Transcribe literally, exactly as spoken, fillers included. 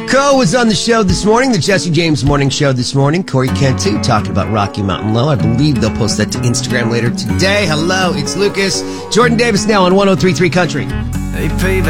Cole was on the show this morning, the Jesse James Morning Show this morning. Corey Kent, too, talking about Rocky Mountain Low. I believe they'll post that to Instagram later today. Hello, it's Lucas. Jordan Davis now on one oh three point three Country. They pay